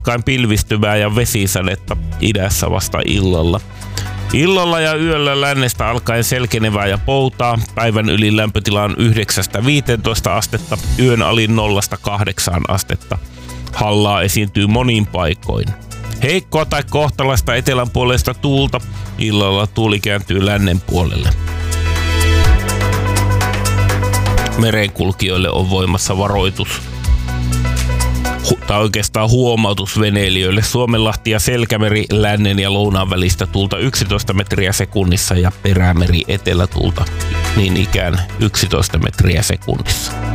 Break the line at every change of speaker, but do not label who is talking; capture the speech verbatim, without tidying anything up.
paikkain pilvistyvää ja vesisadetta, idässä vasta illalla. Illalla ja yöllä lännestä alkaen selkenevää ja poutaa, päivän yli lämpötila on yhdeksästä viiteentoista astetta, yön alin nollasta kahdeksaan astetta. Hallaa esiintyy monin paikoin. Heikkoa tai kohtalaista etelän puolesta tuulta, illalla tuuli kääntyy lännen puolelle. Merenkulkijoille on voimassa varoitus, tai oikeastaan huomautus veneilijöille. Suomenlahti ja Selkämeri lännen ja lounaan välistä tuulta yksitoista metriä sekunnissa ja Perämeri etelätuulta niin ikään yksitoista metriä sekunnissa.